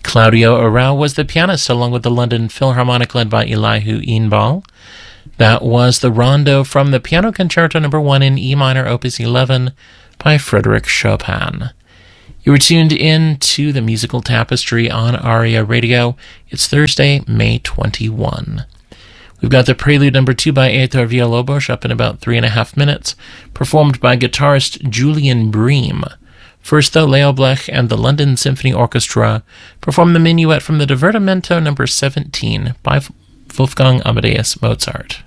Claudio Arrau was the pianist, along with the London Philharmonic led by Elihu Einbal. That was the Rondo from the Piano Concerto No. 1 in E minor, Opus 11, by Frédéric Chopin. You were tuned in to the Musical Tapestry on ARIA Radio. It's Thursday, May 21. We've got the Prelude No. 2 by Heitor Villa-Lobos up in about 3.5 minutes, performed by guitarist Julian Bream. First, though, Leo Blech and the London Symphony Orchestra perform the Minuet from the Divertimento No. 17 by Wolfgang Amadeus Mozart.